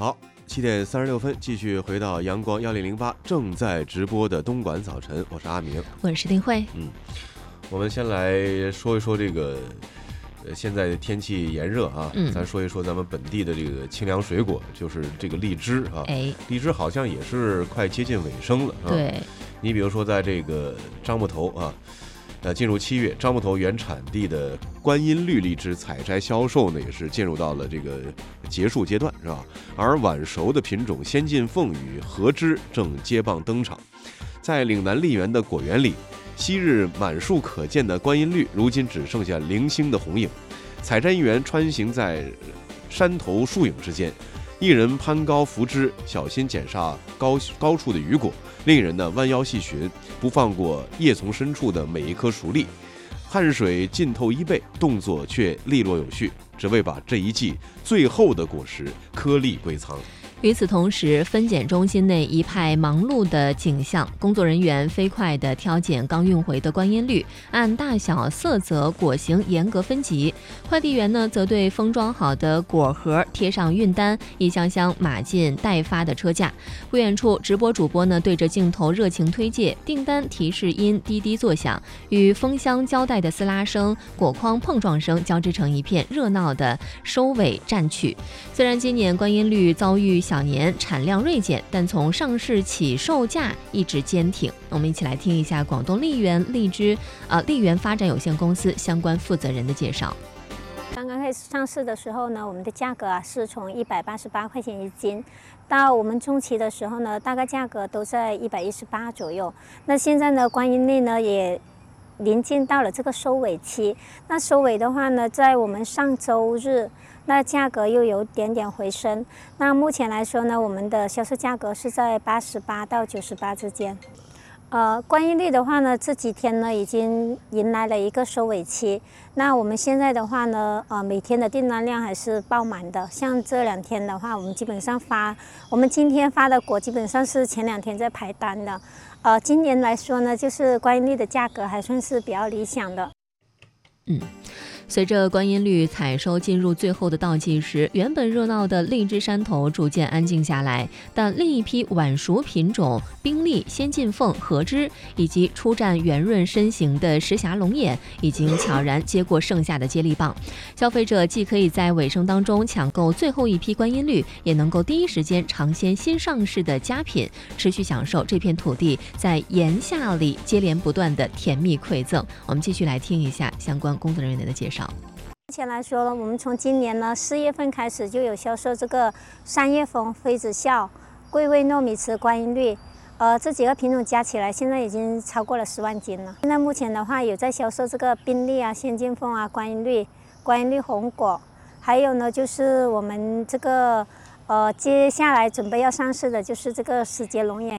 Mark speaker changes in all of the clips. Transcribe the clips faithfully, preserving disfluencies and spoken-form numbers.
Speaker 1: 好，七点三十六分，继续回到阳光幺零零八正在直播的东莞早晨，我是阿明，
Speaker 2: 我是丁慧。
Speaker 1: 嗯，我们先来说一说这个，呃，现在天气炎热啊，嗯、咱说一说咱们本地的这个清凉水果，就是这个荔枝啊。
Speaker 2: 哎，
Speaker 1: 荔枝好像也是快接近尾声了，是吧？
Speaker 2: 对。
Speaker 1: 你比如说，在这个樟木头啊。呃，进入七月，樟木头原产地的观音绿荔枝采摘销售呢，也是进入到了这个结束阶段，是吧？而晚熟的品种先进凤与和枝正接棒登场。在岭南荔园的果园里，昔日满树可见的观音绿，如今只剩下零星的红影。采摘员穿行在山头树影之间，一人攀高扶枝，小心剪下高高处的雨果。另一人呢弯腰细寻，不放过叶丛深处的每一颗熟粒，汗水浸透衣背，动作却利落有序，只为把这一季最后的果实颗粒归仓。
Speaker 2: 与此同时，分拣中心内一派忙碌的景象，工作人员飞快地挑拣刚运回的观音绿，按大小、色泽、果形严格分级。快递员呢，则对封装好的果盒贴上运单，一箱箱码进待发的车架。不远处，直播主播呢对着镜头热情推介，订单提示音滴滴作响，与封箱胶带的撕拉声、果筐碰撞声交织成一片热闹的收尾战曲。虽然今年观音绿遭遇小年产量锐减，但从上市起售价一直坚挺。我们一起来听一下广东荔园荔枝呃荔园发展有限公司相关负责人的介绍。
Speaker 3: 刚刚开始上市的时候呢，我们的价格啊是从一百八十八块钱一斤，到我们中期的时候呢，大概价格都在一百一十八左右。那现在呢，观音绿呢也临近到了这个收尾期。那收尾的话呢，在我们上周日，那价格又有点点回升。那目前来说呢，我们的销售价格是在八十八到九十八之间。呃，观音绿的话呢，这几天呢已经迎来了一个收尾期。那我们现在的话呢，呃，每天的订单量还是爆满的。像这两天的话，我们基本上发，我们今天发的果基本上是前两天在排单的。呃，今年来说呢，就是观音绿的价格还算是比较理想的。
Speaker 2: 嗯。随着观音绿采收进入最后的倒计时，原本热闹的荔枝山头逐渐安静下来，但另一批晚熟品种冰荔、先进凤、和枝以及出战圆润身形的石峡龙眼已经悄然接过剩下的接力棒。消费者既可以在尾声当中抢购最后一批观音绿，也能够第一时间尝鲜新上市的佳品，持续享受这片土地在炎夏里接连不断的甜蜜馈赠。我们继续来听一下相关工作人员的介绍。
Speaker 3: 目前来说呢，我们从今年呢四月份开始就有销售这个三叶枫、妃子笑、桂味糯米糍、观音绿，呃，这几个品种加起来现在已经超过了十万斤了。现在目前的话有在销售这个冰荔啊、先进凤啊、观音绿、观音绿红果，还有呢就是我们这个呃接下来准备要上市的就是这个石节龙眼。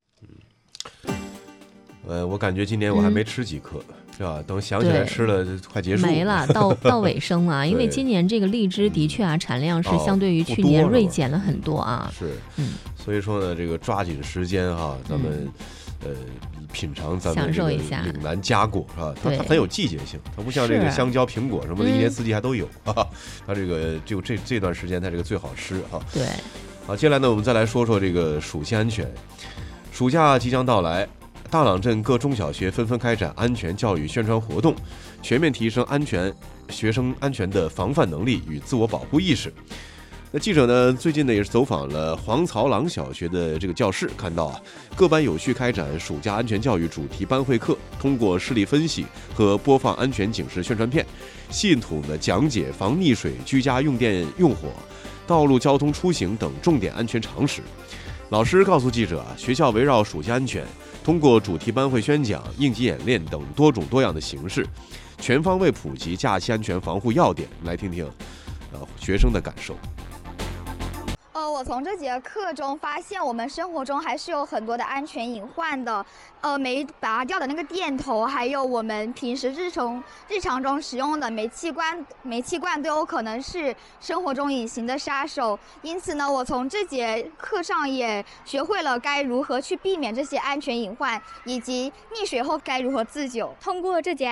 Speaker 1: 呃，我感觉今年我还没吃几颗。嗯是吧？等想起来吃了，快结束
Speaker 2: 没了，到到尾声了。因为今年这个荔枝的确啊，产量是相对于去年锐减了很多啊。
Speaker 1: 是，嗯，所以说呢，这个抓紧时间哈，咱们、嗯、呃品尝咱们这个岭南佳果是吧？它它很有季节性，它不像这个香蕉、苹果什么的，一年四季还都有啊。它这个就这这段时间，它这个最好吃啊。
Speaker 2: 对。
Speaker 1: 好，接下来呢，我们再来说说这个暑期安全。暑假即将到来。大朗镇各中小学纷纷开展安全教育宣传活动，全面提升安全学生安全的防范能力与自我保护意识。那记者呢，最近呢也是走访了黄曹朗小学的这个教室，看到啊，各班有序开展暑假安全教育主题班会课，通过事例分析和播放安全警示宣传片，系统的讲解防溺水、居家用电用火、道路交通出行等重点安全常识。老师告诉记者啊，学校围绕暑假安全，通过主题班会宣讲、应急演练等多种多样的形式，全方位普及假期安全防护要点。来听听，呃，学生的感受。
Speaker 4: 呃，我从这节课中发现，我们生活中还是有很多的安全隐患的。呃，没拔掉的那个电头，还有我们平时日常日常中使用的煤气罐，煤气罐都有可能是生活中隐形的杀手。因此呢，我从这节课上也学会了该如何去避免这些安全隐患，以及溺水后该如何自救。
Speaker 5: 通过这节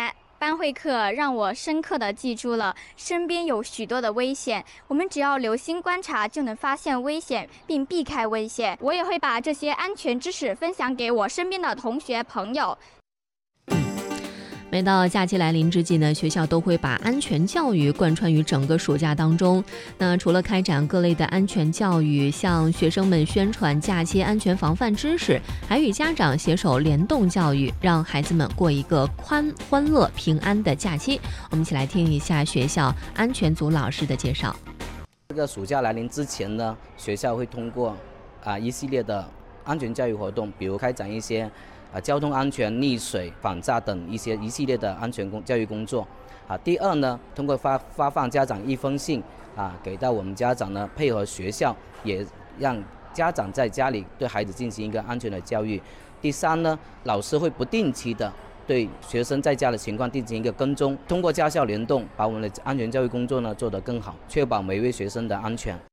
Speaker 5: 班会课让我深刻地记住了身边有许多的危险，我们只要留心观察就能发现危险并避开危险。我也会把这些安全知识分享给我身边的同学朋友。
Speaker 2: 每到假期来临之际呢，学校都会把安全教育贯穿于整个暑假当中。那除了开展各类的安全教育，向学生们宣传假期安全防范知识，还与家长携手联动教育，让孩子们过一个欢欢乐平安的假期。我们一起来听一下学校安全组老师的介绍。
Speaker 6: 这个暑假来临之前呢，学校会通过啊一系列的安全教育活动，比如开展一些啊，交通安全、溺水、反诈等一些一系列的安全工教育工作。啊，第二呢，通过发发放家长一封信啊，给到我们家长呢，配合学校，也让家长在家里对孩子进行一个安全的教育。第三呢，老师会不定期的对学生在家的情况进行一个跟踪，通过家校联动，把我们的安全教育工作呢做得更好，确保每位学生的安全。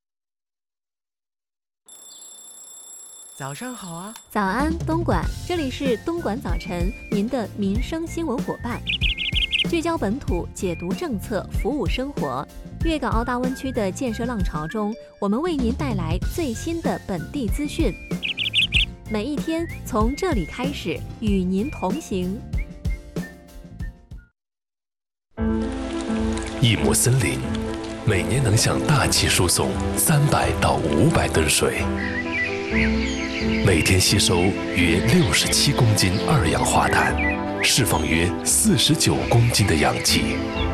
Speaker 7: 早上好啊！
Speaker 8: 早安，东莞，这里是东莞早晨，您的民生新闻伙伴，聚焦本土，解读政策，服务生活。粤港澳大湾区的建设浪潮中，我们为您带来最新的本地资讯。每一天从这里开始，与您同行。
Speaker 9: 一亩森林，每年能向大气输送三百到五百吨水。每天吸收约六十七公斤二氧化碳，释放约四十九公斤的氧气，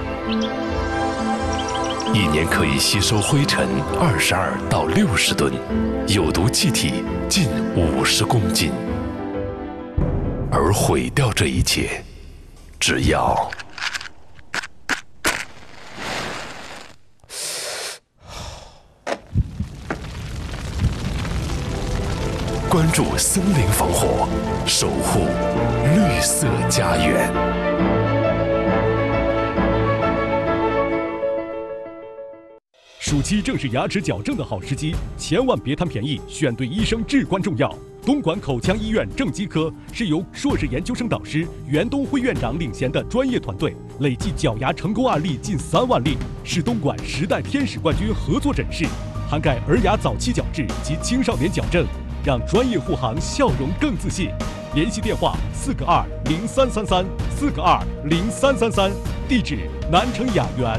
Speaker 9: 一年可以吸收灰尘二十二到六十吨，有毒气体近五十公斤。而毁掉这一切，只要关注森林防火，守护绿色家园。
Speaker 10: 暑期正是牙齿矫正的好时机，千万别贪便宜，选对医生至关重要。东莞口腔医院正畸科是由硕士研究生导师袁东辉院长领衔的专业团队，累计矫牙成功案例近三万例，是东莞时代天使冠军合作诊室，涵盖儿牙早期矫治及青少年矫正，让专业护航笑容更自信。联系电话：四个二零三三三，四个二零三三三，地址：南城雅园。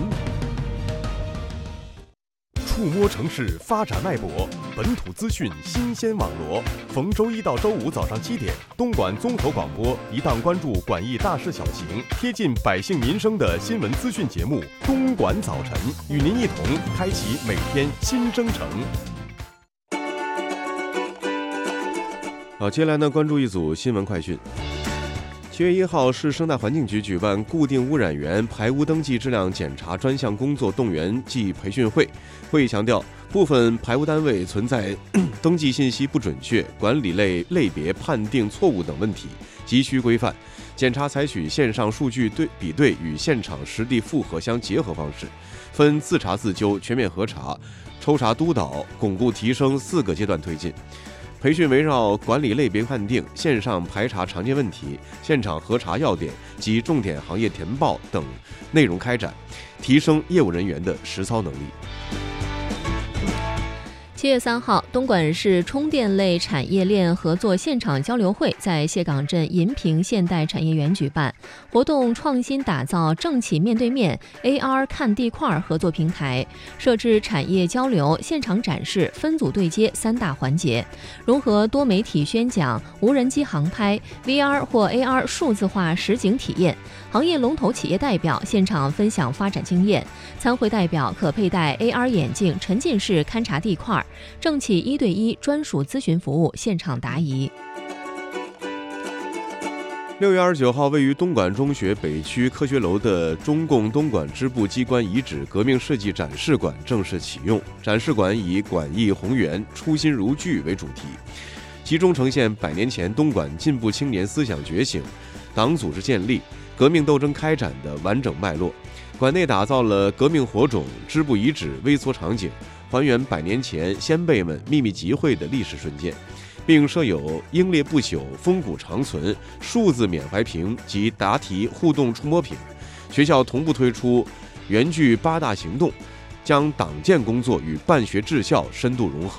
Speaker 11: 触摸城市发展脉搏，本土资讯新鲜网罗。逢周一到周五早上七点，东莞综合广播一档关注莞益大事小情、贴近百姓民生的新闻资讯节目《东莞早晨》，与您一同开启每天新征程。
Speaker 1: 好，接下来呢，关注一组新闻快讯。七月一号，市生态环境局举办固定污染源排污登记质量检查专项工作动员暨培训会。会议强调，部分排污单位存在登记信息不准确、管理类类别判定错误等问题，急需规范。检查采取线上数据对比对与现场实地复核相结合方式，分自查自纠、全面核查、抽查督导、巩固提升四个阶段推进。培训围绕管理类别判定、线上排查常见问题、现场核查要点及重点行业填报等内容开展，提升业务人员的实操能力。
Speaker 2: 七月三号，东莞市充电类产业链合作现场交流会在谢岗镇银平现代产业园举办。活动创新打造政企面对面 A R 看地块合作平台，设置产业交流、现场展示、分组对接三大环节，融合多媒体宣讲、无人机航拍、V R 或 A R 数字化实景体验。行业龙头企业代表现场分享发展经验，参会代表可佩戴 A R 眼镜沉浸式勘察地块，政企一对一专属咨询服务现场答疑。
Speaker 1: 六月二十九号，位于东莞中学北区科学楼的中共东莞支部机关遗址革命设计展示馆正式启用。展示馆以莞益宏源、初心如炬为主题，集中呈现百年前东莞进步青年思想觉醒、党组织建立、革命斗争开展的完整脉络。馆内打造了革命火种、支部遗址微缩场景，还原百年前先辈们秘密集会的历史瞬间， 并设有英烈不朽、风骨长存、数字缅怀屏及答题互动触摸屏。学校同步推出园具八大行动，将党建工作与办学治校深度融合。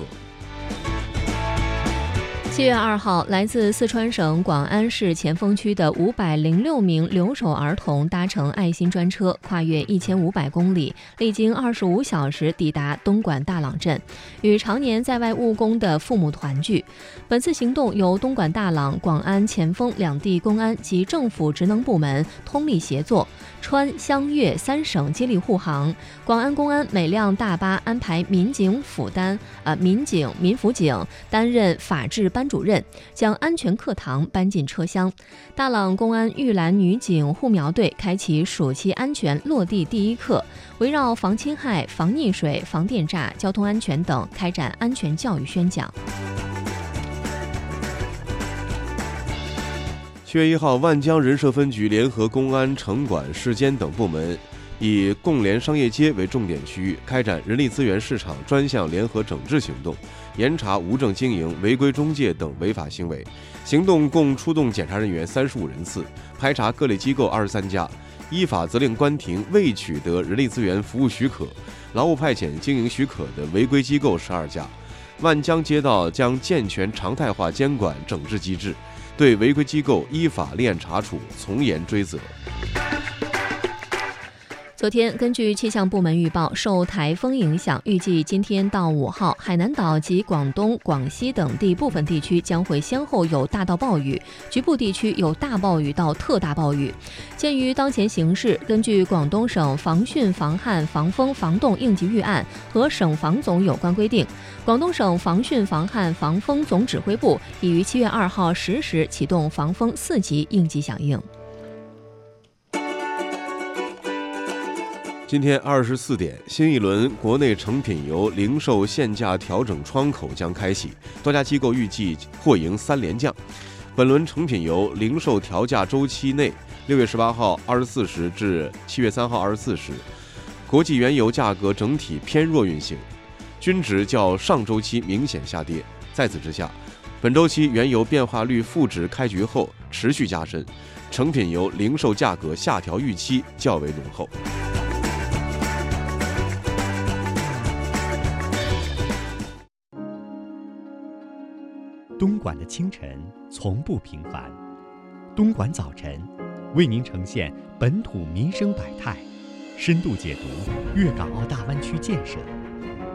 Speaker 2: 七月二号，来自四川省广安市前锋区的五百零六名留守儿童搭乘爱心专车，跨越一千五百公里，历经二十五小时抵达东莞大朗镇，与常年在外务工的父母团聚。本次行动由东莞大朗、广安前锋两地公安及政府职能部门通力协作，川湘粤三省接力护航。广安公安每辆大巴安排民警辅担呃民警民辅警担任法制班主任，将安全课堂搬进车厢。大朗公安玉兰女警护苗队开启暑期安全落地第一课，围绕防侵害、防溺水、防电诈、交通安全等开展安全教育宣讲。
Speaker 1: 七月一号，万江人社分局联合公安、城管、市监等部门，以共联商业街为重点区域，开展人力资源市场专项联合整治行动，严查无证经营、违规中介等违法行为。行动共出动检查人员三十五人次，排查各类机构二十三家，依法责令关停未取得人力资源服务许可、劳务派遣经营许可的违规机构十二家。万江街道将健全常态化监管整治机制，对违规机构依法立案查处，从严追责。
Speaker 2: 昨天，根据气象部门预报，受台风影响，预计今天到五号，海南岛及广东、广西等地部分地区将会先后有大到暴雨，局部地区有大暴雨到特大暴雨。鉴于当前形势，根据广东省防汛防旱防风防冻应急预案和省防总有关规定，广东省防汛防旱防风总指挥部已于七月二号十时启动防风四级应急响应。
Speaker 1: 今天二十四点，新一轮国内成品油零售限价调整窗口将开启，多家机构预计或迎三连降。本轮成品油零售调价周期内，六月十八号二十四时至七月三号二十四时，国际原油价格整体偏弱运行，均值较上周期明显下跌。在此之下，本周期原油变化率负值开局后持续加深，成品油零售价格下调预期较为浓厚。
Speaker 12: 东莞的清晨从不平凡，东莞早晨为您呈现本土民生百态，深度解读粤港澳大湾区建设，